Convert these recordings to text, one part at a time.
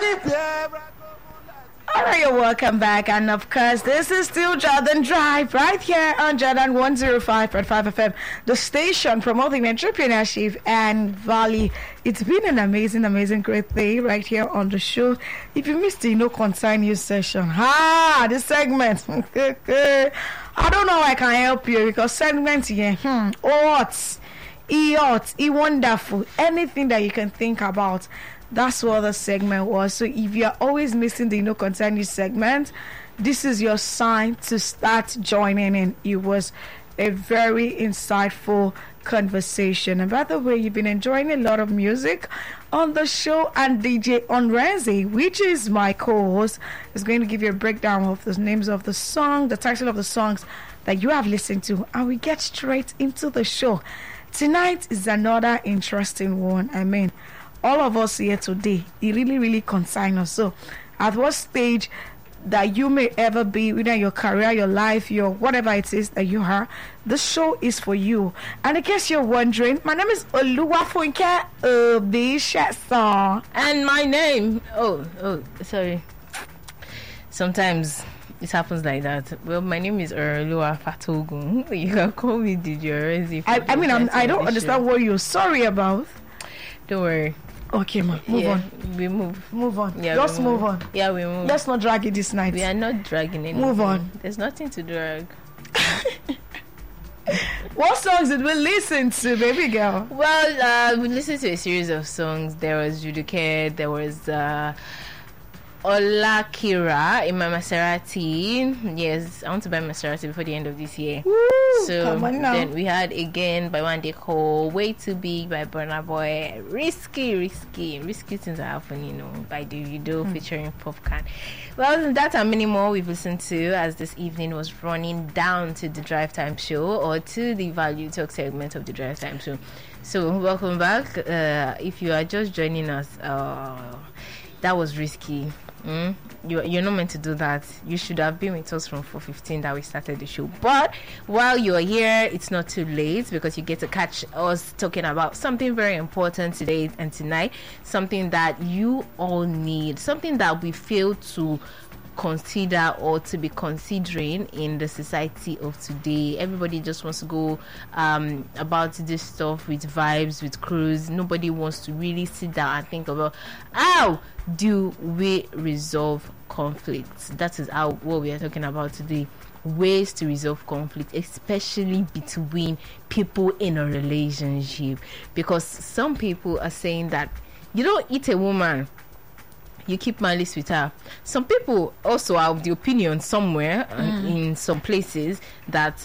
All right, you're welcome back, and of course, this is still Jordan Drive right here on Jordan 105.5 FM, the station promoting entrepreneurship and value. It's been an amazing, great day right here on the show. If you missed the No Concern News session, this segment, I don't know how I can help you because segment here, wonderful, anything that you can think about. That's what the segment was. So if you're always missing the No Concern News segment, this is your sign to start joining in. It was a very insightful conversation. And by the way, you've been enjoying a lot of music on the show, and DJ Onrenzi, which is my co-host, is going to give you a breakdown of the names of the song, the title of the songs that you have listened to, and we get straight into the show. Tonight is another interesting one. I mean, all of us here today, it really concerns us. So at what stage that you may ever be, whether your career, your life, your whatever it is that you are, the show is for you. And in case you're wondering, my name is Oluwafunke Obishason. And my name, sorry, sometimes it happens like that. Well, my name is Oluwa Fatogun. You can call me DJ Orezi. I don't understand what you're sorry about. Don't worry. Okay, ma. Move on. We move. Move on. Yeah, just move on. Yeah, we move. Let's not drag it this night. We are not dragging anything. Move on. There's nothing to drag. What songs did we listen to, baby girl? Well, we listened to a series of songs. There was Juduke, there was Ola Kira in my Maserati. Yes, I want to buy Maserati before the end of this year. Woo, so then we had again by One Day Cole, Way Too Big by Burna Boy, Risky things are happening, by Davido featuring Popcorn. Well, that and many more we've listened to as this evening was running down to the Drive Time show, or to the Value Talk segment of the Drive Time show. So welcome back. If you are just joining us, that was risky. You're not meant to do that. You should have been with us from 4:15 that we started the show. But while you're here, it's not too late, because you get to catch us talking about something very important today and tonight, something that you all need, something that we fail to consider or to be considering in the society of today. Everybody just wants to go about this stuff with vibes, with cruise. Nobody wants to really sit down and think about how do we resolve conflicts. That is what we are talking about today. Ways to resolve conflict, especially between people in a relationship, because some people are saying that you don't eat a woman, you keep malice with her. Some people also have the opinion somewhere in some places that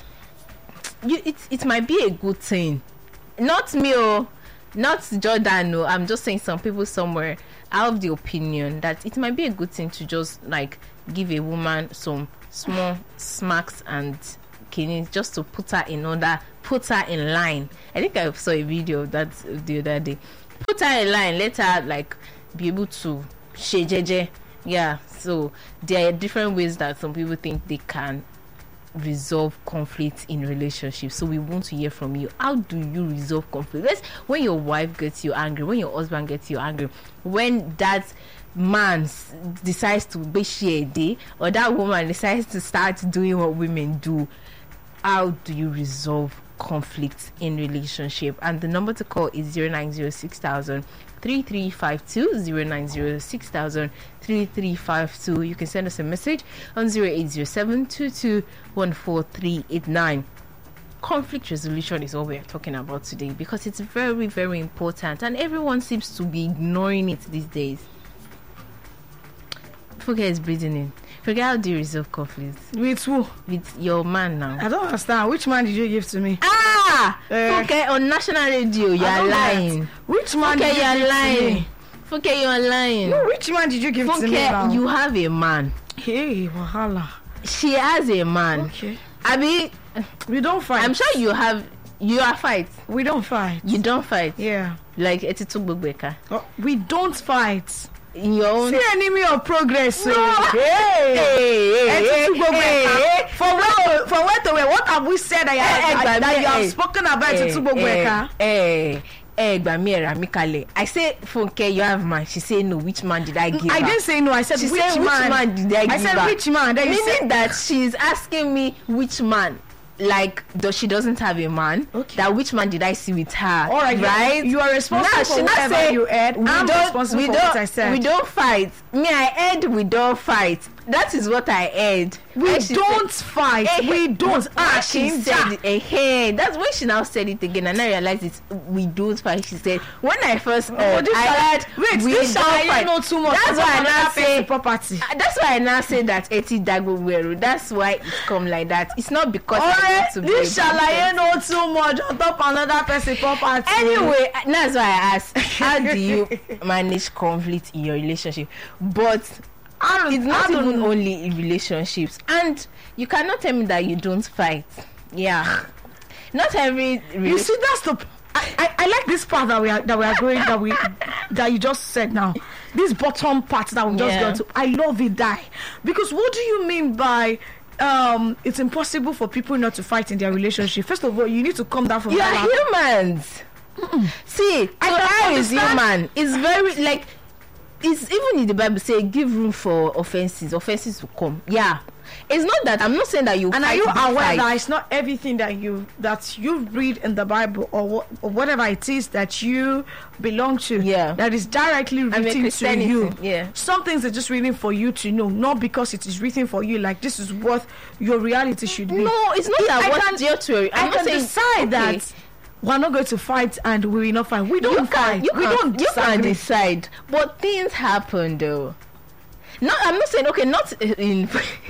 it might be a good thing. Not me, not Jordan. I'm just saying some people somewhere have the opinion that it might be a good thing to just like give a woman some small smacks and canes just to put her in order, put her in line. I think I saw a video of that the other day. Put her in line, let her like be able to shejeje. Yeah, so there are different ways that some people think they can resolve conflict in relationships. So we want to hear from you. How do you resolve conflict? When your wife gets you angry, when your husband gets you angry, when that man decides to be a day, or that woman decides to start doing what women do, how do you resolve conflicts in relationship? And the number to call is 0906000 3352 0906000 3352. You can send us a message on 0807221439. Conflict resolution is what we are talking about today, because it's very, very important, and everyone seems to be ignoring it these days. Forget is breathing in. Forget how do you resolve conflicts? With who? With your man now. I don't understand. Which man did you give to me? Okay, on national radio, you are lying. Which man did you give to me? Okay, you are lying. No, which man did you give to me now? You have a man. Hey, wahala. She has a man. Okay. Abi, we don't fight. I'm sure you are fight. We don't fight. You don't fight? Yeah. Like Etitugbeka. We don't fight. In your own... See enemy of progress. No. Hey. For where to where? What have we said that you have spoken about Etitugbeka? I say, Funke, you have man. She say no. Which man did I give? I her? didn't say no. I said She which said, man? which man did I give? I said her? which man? Then you Meaning said that she's asking me which man. Like, she doesn't have a man. Okay. That which man did I see with her? all right. Right. You are responsible for whatever you heard. I'm responsible for what I said. We don't fight. Me, I heard we don't fight. That is what I heard. We don't fight. We don't. She said it. That's when she now said it again, and I realized it. We don't fight. She said when I first heard, I heard we don't fight. Know too much. That's why I now say property. That's why I now say that Eti Dagboweru. That's why it come like that. It's not because I want to be. This Shalaye know too much on top another person property. Anyway, that's why I asked, how do you manage conflict in your relationship? But it's not even only in relationships, and you cannot tell me that you don't fight. Yeah, not every. You see, that's the. I like this part that we are going that you just said now. This bottom part that we just got to. I love it, because what do you mean by? It's impossible for people not to fight in their relationship. First of all, you need to come down from. You are humans. See, I is human. It's very like. It's even in the Bible say give room for offenses to come. Yeah, it's not that I'm not saying that you. And are you aware that it's not everything that you read in the Bible or whatever it is that you belong to? Yeah, that is directly written to you. Yeah, some things are just written for you to know, not because it is written for you. Like this is what your reality should be. No, it's not that. What your theory? I can decide that. We're not going to fight and we will not fight. We don't fight. You can decide. But things happen though. No, I'm not saying not in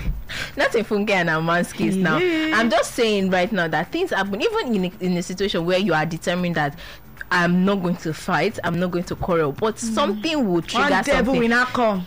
Funke and Aman's case now. I'm just saying right now that things happen even in a situation where you are determined that I'm not going to fight, I'm not going to quarrel, but something will trigger something. One devil will not come.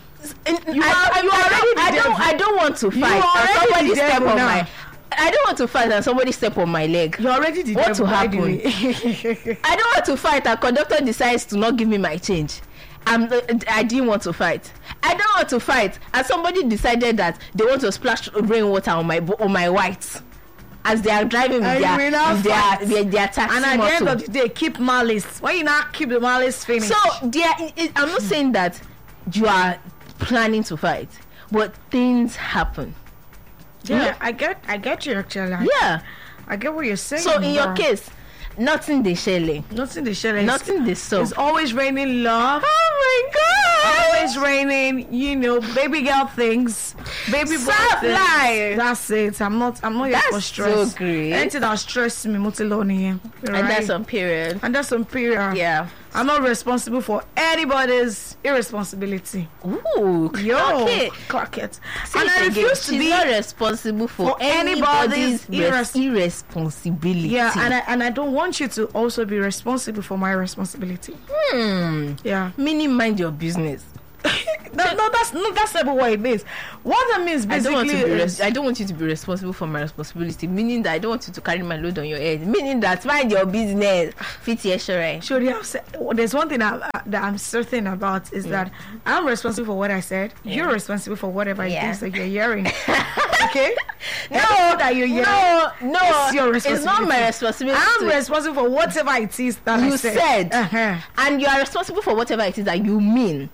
I don't want to fight. Somebody step on my. I don't want to fight and somebody step on my leg. You're already the what devil. What will happen? I don't want to fight and conductor decides to not give me my change. I didn't want to fight. I don't want to fight and somebody decided that they want to splash rainwater on my whites as they are driving with their taxi. And at the end of the day, keep malice. Why you not keep the malice finished? So I'm not saying that you are planning to fight, but things happen. Yeah, I get you actually. Yeah, I get what you're saying. So in your case, nothing they share. Nothing they share. Nothing they saw. It's always raining love. Oh my God! Always raining. Baby girl things. Baby boy things. That's it. I'm not here for stress. So great. Anything that stress me, mutiloni. And that's on period. Yeah. I'm not responsible for anybody's irresponsibility. Ooh, clock it. And I refuse to be responsible for anybody's irresponsibility. Yeah, and I don't want you to also be responsible for my responsibility. Yeah. Meaning, mind your business. That's not what it means. What that means basically I don't want you to be responsible for my responsibility. Meaning that I don't want you to carry my load on your head. Meaning that mind your business. Fit your sure. There's one thing that I'm certain about is that I'm responsible for what I said. You're responsible for whatever it is that you're hearing. Okay? That you're hearing. No, it's your responsibility. It's not my responsibility. I'm responsible for whatever it is that you said. And you are responsible for whatever it is that you mean.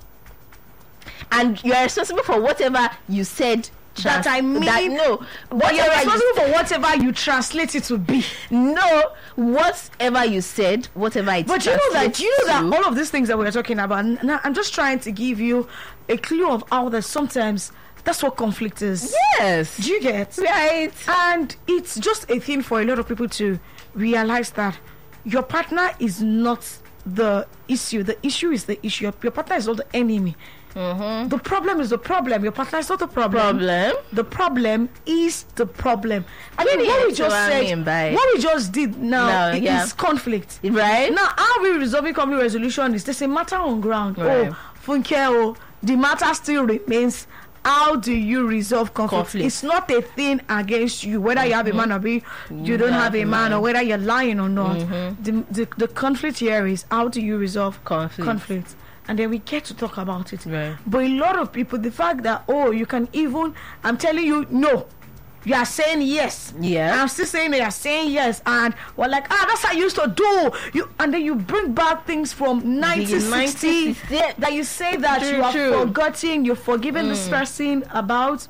And you are responsible for whatever you said that I mean. But you're responsible for whatever you translate it to be. No, whatever you said, whatever it is. But you know that all of these things that we're talking about. Now, I'm just trying to give you a clue of how that sometimes that's what conflict is. Yes. Do you get? Right. And it's just a thing for a lot of people to realize that your partner is not the issue. The issue is the issue. Your partner is not the enemy. Mm-hmm. The problem is the problem. Your partner is not the problem. The problem is the problem. I mean, what we just said, what we just did now is conflict. Right? Now, how we resolving conflict resolution is there's a matter on ground. Right. Funke, the matter still remains. How do you resolve conflict? It's not a thing against you, whether you have a man or you don't have a man, or whether you're lying or not. The conflict here is how do you resolve conflict? And then we get to talk about it. Right. But a lot of people, the fact that you can even, I'm telling you, no, you are saying yes. Yeah. I'm still saying that you are saying yes. And we're like, that's how I used to do. And then you bring back things from 1960 that you say that you have forgotten, you've forgiven this person about.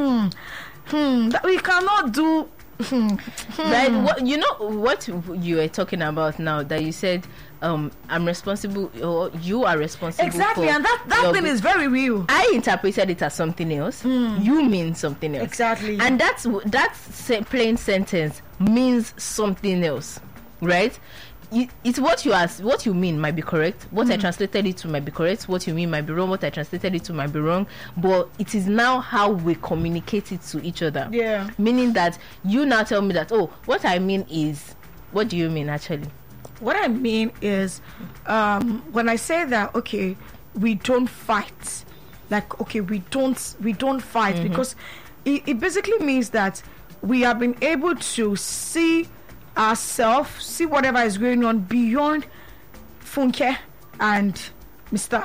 That we cannot do. Like, you know what you were talking about now, that you said I'm responsible, or you are responsible. Exactly, and that thing is very real. I interpreted it as something else. You mean something else. Exactly. And that plain sentence means something else, right? It's what you mean might be correct. What I translated it to might be correct. What you mean might be wrong. What I translated it to might be wrong. But it is now how we communicate it to each other. Yeah. Meaning that you now tell me that, what I mean is, what do you mean actually? What I mean is, when I say that, okay, we don't fight. Like, okay, we don't fight, because it basically means that we have been able to see ourselves, see whatever is going on beyond Funke and Mr.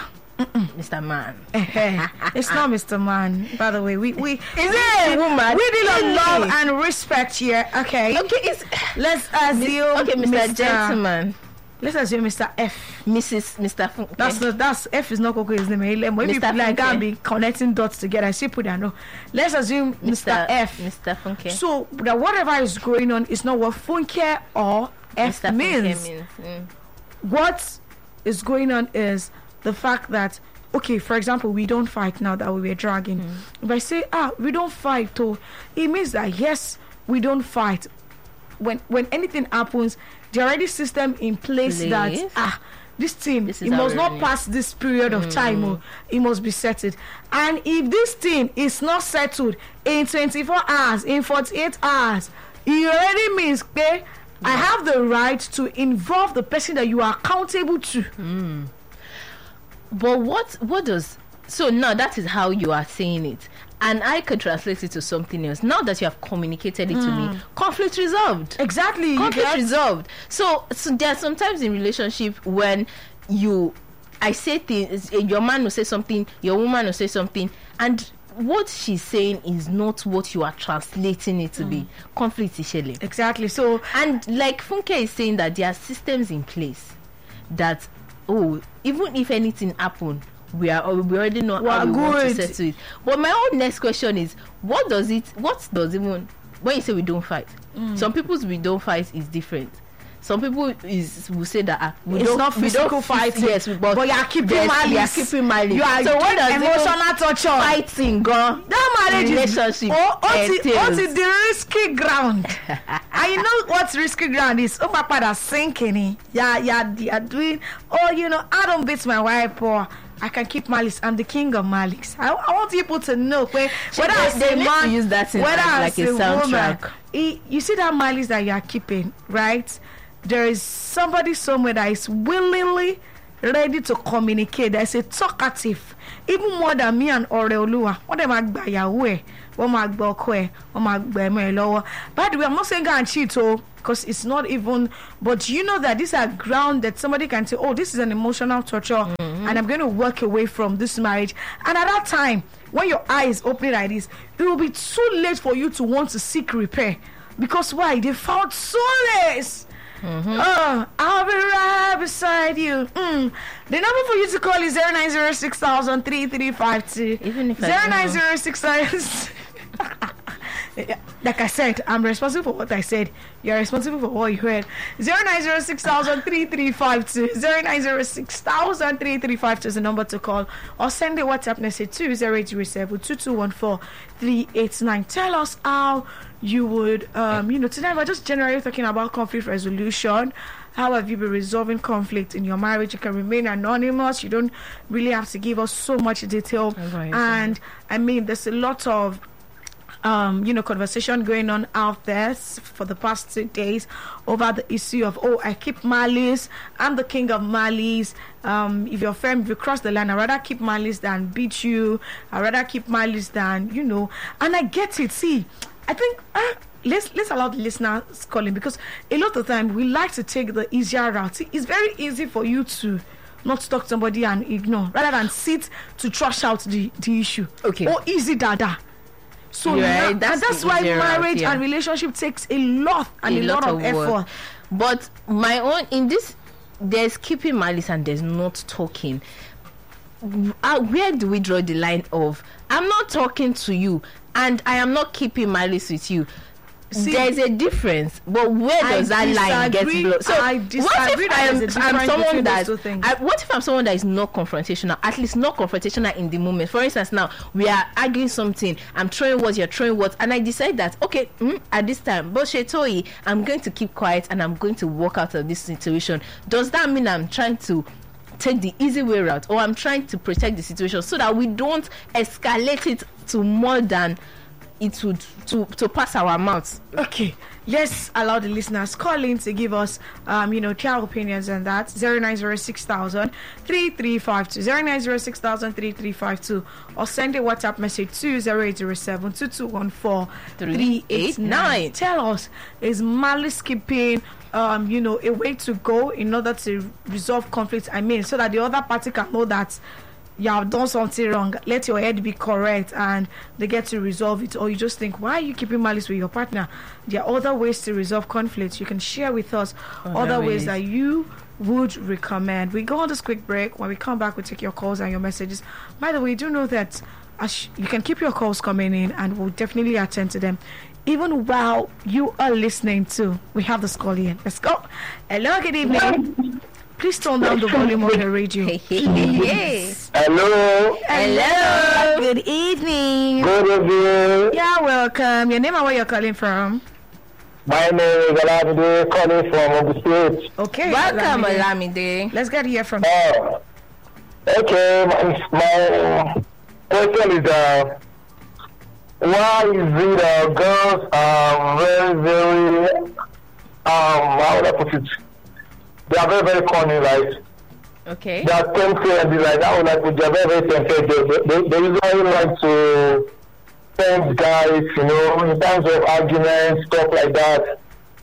Man. It's not Mr. Man, by the way. We is it a woman? We deal on love and respect here. Okay. Let's assume Mr. Gentleman. Let's assume Mr. F. Mr. Funke. That's F is not Coco, his name. When people like that be connecting dots together, I see put that. No. Let's assume Mr. F. Mr. Funke. So that whatever is going on is not what Funke or F Mr. means. Funke means. What is going on is the fact that, okay, for example, we don't fight now that we were dragging. If I say, we don't fight, it means that yes, we don't fight. When anything happens, there are already system in place that this thing, it must not pass this period of time. It must be settled. And if this thing is not settled in 24 hours, in 48 hours, it already means, okay, I have the right to involve the person that you are accountable to. But what does, so now that is how you are saying it, and I could translate it to something else. Now that you have communicated it to me, conflict resolved. Exactly. Conflict resolved. So there are sometimes in relationship when I say things, your man will say something, your woman will say something, and what she's saying is not what you are translating it to be. Conflict is shelling. Exactly. So, and like Funke is saying that there are systems in place that, even if anything happen, we already know how we want to settle it. But my own next question is, what does even, when you say we don't fight, some people's we don't fight is different. Some people will say that it's not physical fighting. Yes, but you are keeping malice. You are so what does emotional torture fighting go? That marriage relationship. What is the risky ground? And you know what risky ground is? Oh, papa, that's sinking. Yeah, doing. I don't beat my wife, or I can keep malice. I'm the king of malice. I want people to know whether they need to use that in like a soundtrack. Woman, you see that malice that you are keeping, right? There is somebody somewhere that is willingly ready to communicate. There's a talkative, even more than me and Oreoluwa. What am I by Yahweh? What am I by By the way, I'm not saying go and cheat, because it's not even. But you know that these are ground that somebody can say, this is an emotional torture, and I'm going to walk away from this marriage. And at that time, when your eye is opening like this, it will be too late for you to want to seek repair. Because why? They found solace. I'll be right beside you. The number for you to call is 0906-3352. Even if 0906. Like I said, I'm responsible for what I said. You're responsible for what you heard. 0906-3352. 0906-3352 is the number to call, or send a WhatsApp message to 0807-2214-389. Tell us how you would, today we're just generally talking about conflict resolution. How have you been resolving conflict in your marriage? You can remain anonymous. You don't really have to give us so much detail. And I mean, there's a lot of conversation going on out there for the past 2 days over the issue of, I keep malice, I'm the king of malice. If you cross the line, I'd rather keep malice than beat you. I'd rather keep malice than, and I get it. See, I think let's allow the listeners calling, because a lot of the time we like to take the easier route. See, it's very easy for you to not talk to somebody and ignore, rather than sit to trash out the issue. Okay. Or easy dada. So right, that's why marriage and relationship takes a lot of effort. But my own in this, there's keeping malice and there's not talking. Where do we draw the line of I'm not talking to you and I am not keeping malice with you? See, there's a difference, but where does that line get blown? So what if I'm someone that is not confrontational, at least not confrontational in the moment? For instance, now we are arguing something, I'm throwing words, you're throwing words, and I decide that okay, at this time, Boshetoi, I'm going to keep quiet and I'm going to walk out of this situation. Does that mean I'm trying to take the easy way route, or I'm trying to protect the situation so that we don't escalate it to more than it would to pass our mouths? Okay, let's allow the listeners call in to give us their opinions on that. 0906,000 3352 0906,000 3352, or send a WhatsApp message to 0807 2214 389. Tell us, is malice keeping a way to go in order to resolve conflicts? I mean, so that the other party can know that you have done something wrong, let your head be correct, and they get to resolve it. Or you just think, why are you keeping malice with your partner? There are other ways to resolve conflicts. You can share with us other ways that you would recommend. We go on this quick break. When we come back, we take your calls and your messages. By the way, do know that you can keep your calls coming in and we'll definitely attend to them even while you are listening to. We have this call in. Let's go. Hello, good evening. Please turn down the volume of the radio. Yes. Hello. Hello. Good evening. Good evening. Yeah, welcome. Your name and where you're calling from? My name is Olamide, calling from Ogun State. Okay. Welcome, Olamide. Let's get here from okay. My question is why is it girls are very, very how would I put it? They are very, very corny, right? Okay. They are tempted and they are very, very tempted. They usually like to tempt guys, in terms of arguments, stuff like that.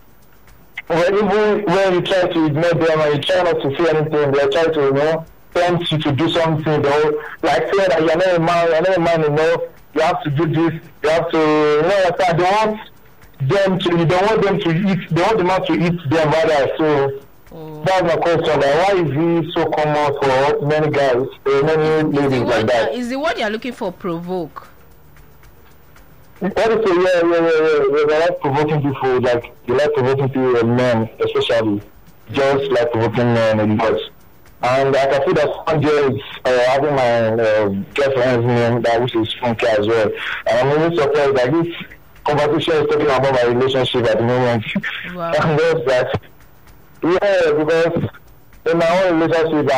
Even when you try to ignore them and you try not to say anything, they try to, tempt you to do something, like say that you're not a man enough, you have to do this, you have to, they want them to, they want the man to eat them rather, so. That's my question. Why is it so common for many guys, many ladies like that? Is the word you're looking for provoke? What is it? Yeah. They like provoking people, like they like provoking people, men especially, just like provoking men a lot. And I can see that some girls having my girlfriend's name, that which is Funky as well. And I'm really surprised that this conversation is talking about my relationship at the moment. Wow. And just that. Yeah, because in my own relationship,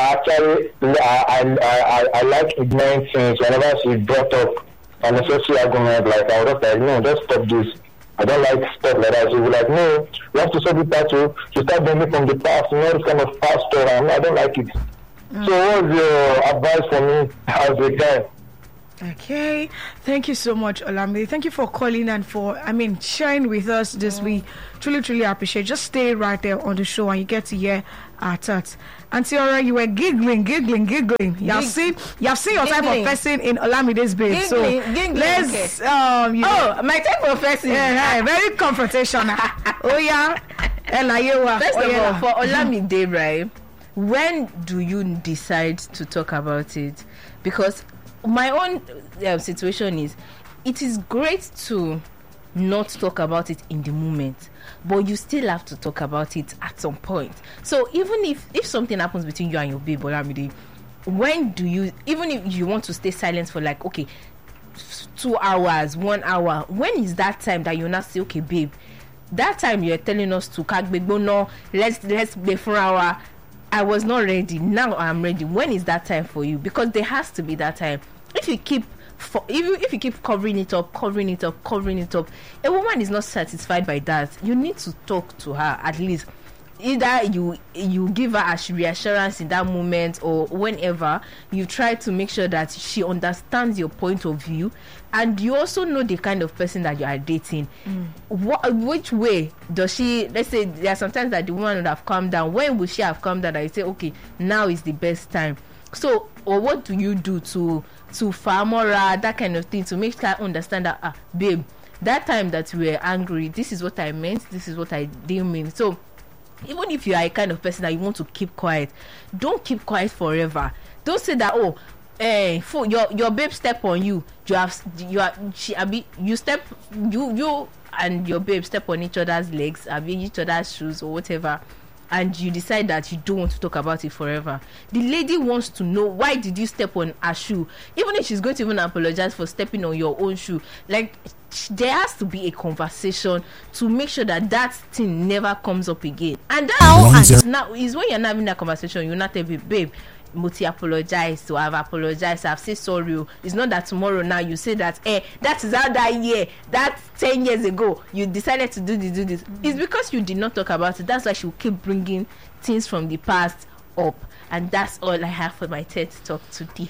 I like ignoring things. Whenever she brought up unnecessary argument, like I was like, no, just stop this. I don't like stuff like that. She was like, no, you have to stop it that to start bringing from the past, this kind of past stuff. I don't like it. So what's your advice for me as a guy? Okay, thank you so much, Olamide. Thank you for calling and for, sharing with us this week. Truly appreciate. Just stay right there on the show and you get to hear our thoughts. And Tiara, you were giggling. You have seen your type of person in Olamide's babe. So let's my type of person. Yeah, very confrontational. Oh yeah. First of all, for Olamide, right? When do you decide to talk about it? Because my own situation is, it is great to not talk about it in the moment, but you still have to talk about it at some point. So even if something happens between you and your babe, Olamide, when do you, even if you want to stay silent for 2 hours, 1 hour, when is that time that you not say, okay babe, that time you're telling us to let's be for an hour, I was not ready, now I'm ready. When is that time for you? Because there has to be that time. If you keep covering it up, a woman is not satisfied by that. You need to talk to her at least. Either you give her a reassurance in that moment, or whenever you try to make sure that she understands your point of view, and you also know the kind of person that you are dating. Which way does she, let's say there are sometimes that the woman would have calmed down. When would she have calmed down that you say, okay, now is the best time? So, or what do you do to to Famora, that kind of thing, to make her understand that, babe, that time that we were angry, this is what I meant, this is what I didn't mean. So even if you are a kind of person that you want to keep quiet, don't keep quiet forever. Don't say that, your babe step on you, you and your babe step on each other's legs, each other's shoes or whatever, and you decide that you don't want to talk about it forever. The lady wants to know, why did you step on her shoe? Even if she's going to even apologize for stepping on your own shoe, like, there has to be a conversation to make sure that that thing never comes up again. And now is when you're not having that conversation, you're not tell babe, Moti apologize, so I've apologized, I've said sorry. It's not that tomorrow now you say that that is how that year, that 10 years ago you decided to do this. It's because you did not talk about it. That's why she will keep bringing things from the past up. And that's all I have for my TED talk today.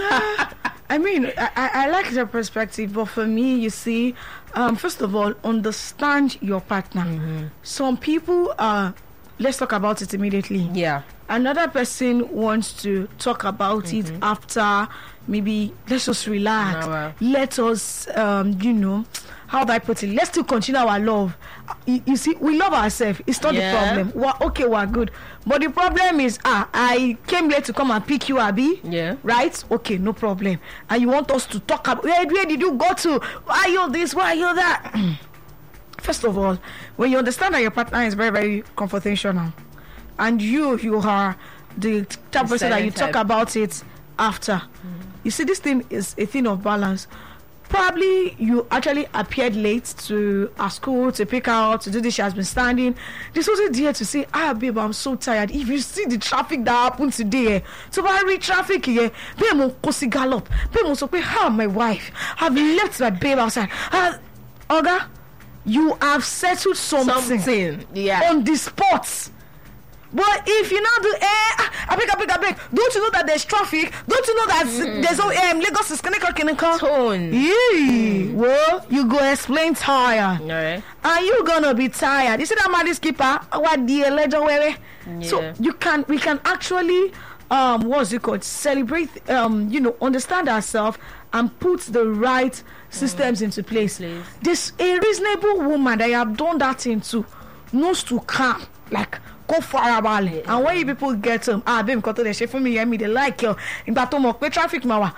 I mean, I like your perspective, but for me, you see, first of all, understand your partner. Some people let's talk about it immediately. Yeah. Another person wants to talk about it after, maybe let's just relax. Let us, how do I put it? Let's still continue our love. You see, we love ourselves. It's not the problem. We're good. But the problem is, I came late to come and pick you, Abby. Yeah. Right? Okay, no problem. And you want us to talk about, where did you go to? Why are you this? Why are you that? First of all, when you understand that your partner is very, very confrontational, and you are the type of person that you talk about it after, you see, this thing is a thing of balance. Probably you actually appeared late to our school to pick her out to do this. She has been standing. This wasn't there to say, babe, I'm so tired. If you see the traffic that happened today, so I read traffic here, babe, I'm going gallop. Babe, I'm so my wife. I've left my babe outside. Oga, you have settled something on the spot. But if you now do, I beg, don't you know that there's traffic? Don't you know that there's no Lagos is connected? Tone. Well, you go explain tired. Right. And you gonna be tired. You see that man, this keeper, what the legend? So we can actually what's it called? Celebrate, understand ourselves and put the right systems into place. This a reasonable woman that you have done that thing to knows to calm, like go far about it. And when you people get babe, because they say for me, they like you. In that traffic like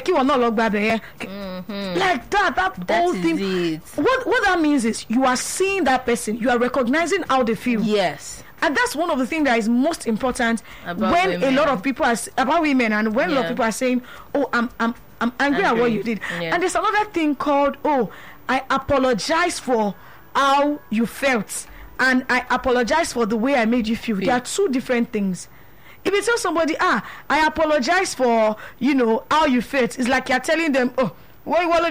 that whole thing. What that means is you are seeing that person, you are recognizing how they feel. Yes. And that's one of the things that is most important about when women. A lot of people are about women, and when a lot of people are saying, I'm angry at what you did. And there's another thing called, I apologize for how you felt, and I apologize for the way I made you feel. There are two different things. If you tell somebody, I apologize for, how you felt, it's like you're telling them, I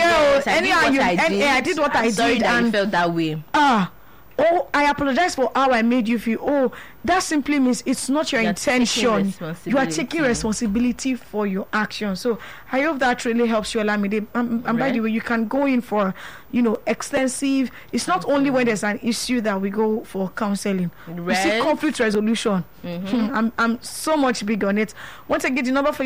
did what I did, and you felt that way. I apologize for how I made you feel. That simply means it's not your intention. You are taking responsibility for your actions. So I hope that really helps you, Olamide. And by the way, you can go in for, extensive. It's not only when there's an issue that we go for counseling. You see, conflict resolution. I'm so much big on it. Once I get the number for you.